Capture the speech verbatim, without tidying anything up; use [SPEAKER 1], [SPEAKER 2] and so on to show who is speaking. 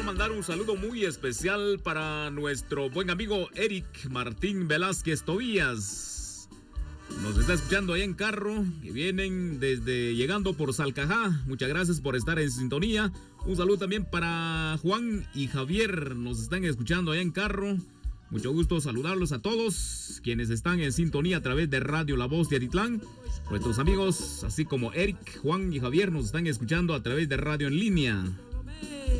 [SPEAKER 1] mandar un saludo muy especial para nuestro buen amigo Eric Martín Velázquez Tobías. Nos está escuchando allá en carro, que vienen desde llegando por Salcajá. Muchas gracias por estar en sintonía. Un saludo también para Juan y Javier, nos están escuchando allá en carro. Mucho gusto saludarlos a todos quienes están en sintonía a través de Radio La Voz de Atitlán. Nuestros amigos, así como Eric, Juan y Javier, nos están escuchando a través de radio en línea.